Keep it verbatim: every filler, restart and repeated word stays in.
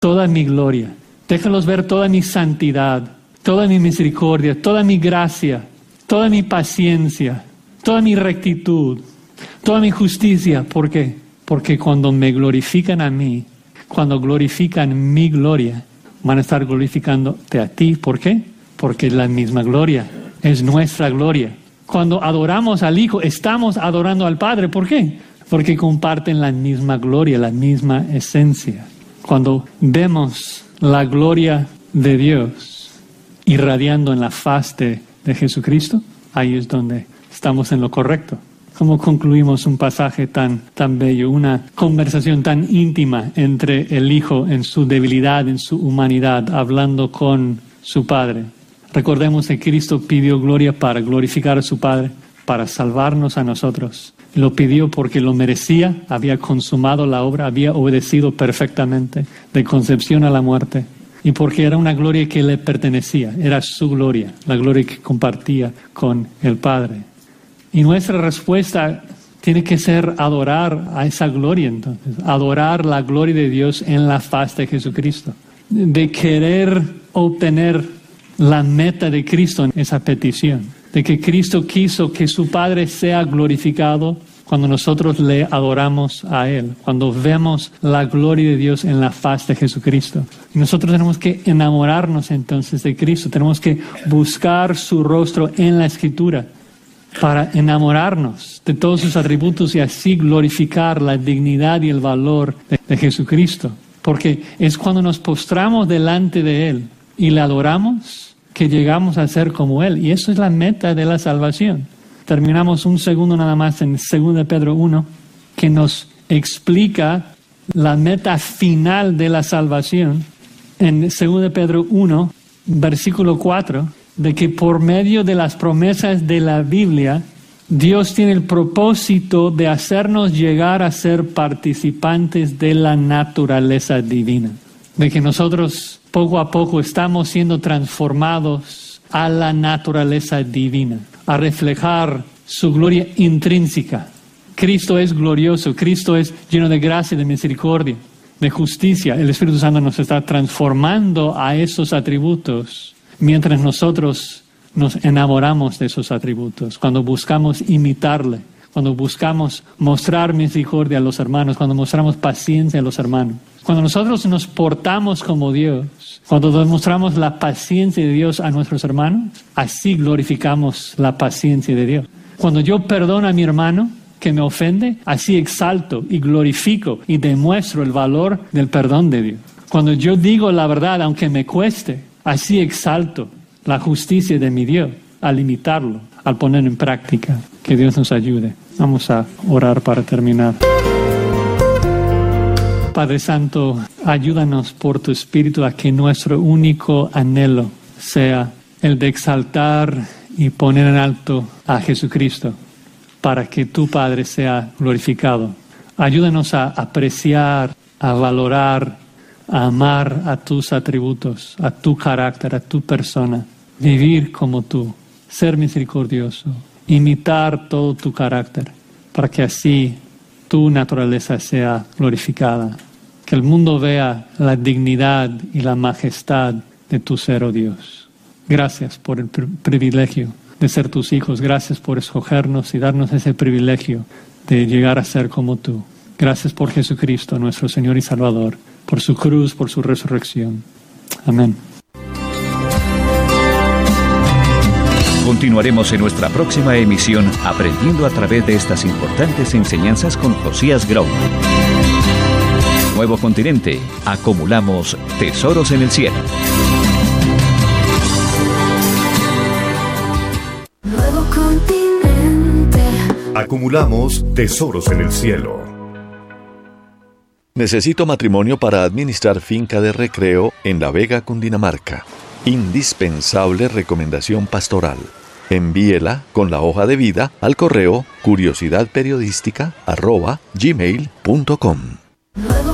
toda mi gloria. Déjalos ver toda mi santidad, toda mi misericordia, toda mi gracia, toda mi paciencia, toda mi rectitud, toda mi justicia. ¿Por qué? Porque cuando me glorifican a mí, cuando glorifican mi gloria, van a estar glorificándote a ti. ¿Por qué? Porque es la misma gloria, es nuestra gloria. Cuando adoramos al Hijo, estamos adorando al Padre. ¿Por qué? Porque comparten la misma gloria, la misma esencia. Cuando vemos la gloria de Dios irradiando en la faz de, de Jesucristo, ahí es donde estamos en lo correcto. ¿Cómo concluimos un pasaje tan, tan bello, una conversación tan íntima entre el Hijo en su debilidad, en su humanidad, hablando con su Padre? Recordemos que Cristo pidió gloria para glorificar a su Padre, para salvarnos a nosotros. Lo pidió porque lo merecía, había consumado la obra, había obedecido perfectamente, de concepción a la muerte. Y porque era una gloria que le pertenecía, era su gloria, la gloria que compartía con el Padre. Y nuestra respuesta tiene que ser adorar a esa gloria entonces, adorar la gloria de Dios en la faz de Jesucristo, de querer obtener la meta de Cristo en esa petición, de que Cristo quiso que su Padre sea glorificado cuando nosotros le adoramos a Él, cuando vemos la gloria de Dios en la faz de Jesucristo. Y nosotros tenemos que enamorarnos entonces de Cristo, tenemos que buscar su rostro en la Escritura para enamorarnos de todos sus atributos y así glorificar la dignidad y el valor de, de Jesucristo. Porque es cuando nos postramos delante de Él y le adoramos que llegamos a ser como Él. Y eso es la meta de la salvación. Terminamos un segundo nada más en segundo de Pedro uno, que nos explica la meta final de la salvación. En segundo de Pedro uno, versículo cuatro, de que por medio de las promesas de la Biblia, Dios tiene el propósito de hacernos llegar a ser participantes de la naturaleza divina. De que nosotros poco a poco estamos siendo transformados a la naturaleza divina, a reflejar su gloria intrínseca. Cristo es glorioso, Cristo es lleno de gracia, de misericordia, de justicia. El Espíritu Santo nos está transformando a esos atributos mientras nosotros nos enamoramos de esos atributos, cuando buscamos imitarle, cuando buscamos mostrar misericordia a los hermanos, cuando mostramos paciencia a los hermanos. Cuando nosotros nos portamos como Dios, cuando demostramos la paciencia de Dios a nuestros hermanos, así glorificamos la paciencia de Dios. Cuando yo perdono a mi hermano que me ofende, así exalto y glorifico y demuestro el valor del perdón de Dios. Cuando yo digo la verdad, aunque me cueste, así exalto la justicia de mi Dios al imitarlo, al ponerlo en práctica. Que Dios nos ayude. Vamos a orar para terminar. Padre Santo, ayúdanos por tu Espíritu a que nuestro único anhelo sea el de exaltar y poner en alto a Jesucristo para que tu Padre sea glorificado. Ayúdanos a apreciar, a valorar, a amar a tus atributos, a tu carácter, a tu persona, vivir como tú, ser misericordioso, imitar todo tu carácter, para que así tu naturaleza sea glorificada. Que el mundo vea la dignidad y la majestad de tu ser, oh Dios. Gracias por el pri- privilegio de ser tus hijos. Gracias por escogernos y darnos ese privilegio de llegar a ser como tú. Gracias por Jesucristo, nuestro Señor y Salvador, por su cruz, por su resurrección. Amén. Continuaremos en nuestra próxima emisión aprendiendo a través de estas importantes enseñanzas con Josías Grau. Nuevo continente, acumulamos tesoros en el cielo. Nuevo continente. Acumulamos tesoros en el cielo. Necesito matrimonio para administrar finca de recreo en La Vega, Cundinamarca. Indispensable recomendación pastoral. Envíela con la hoja de vida al correo curiosidadperiodística arroba gmail punto com.